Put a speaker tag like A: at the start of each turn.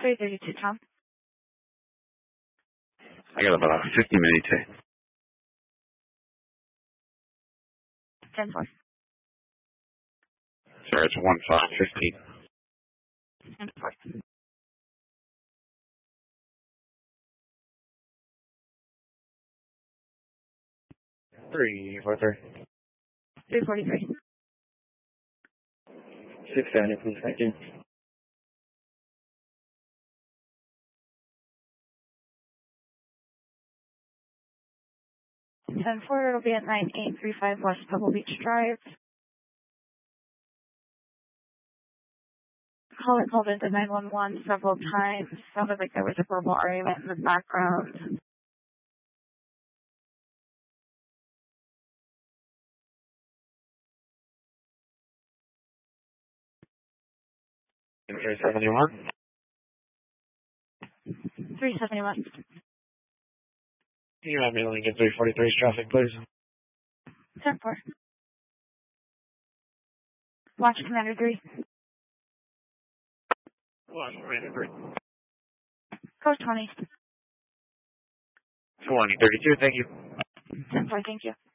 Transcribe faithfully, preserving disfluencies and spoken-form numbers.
A: three thirty-two, Tom.
B: I got about a fifty minute to.
A: ten four.
B: Sorry, it's one five fifteen.
A: ten four.
C: Three four three.
A: three forty-three.
C: Six seventy, please. Thank you.
A: ten four, it'll be at nine eight three five West Pebble Beach Drive. Caller called into nine one one several times. Sounded like there was a verbal argument in the background.
C: three seventy-one.
A: three seventy-one.
C: You have me Lincoln three forty-three's traffic, please.
A: ten four. Watch Commander three.
C: Watch Commander three.
A: Coast twenty.
C: twenty thirty-two, thank you.
A: ten four, thank you.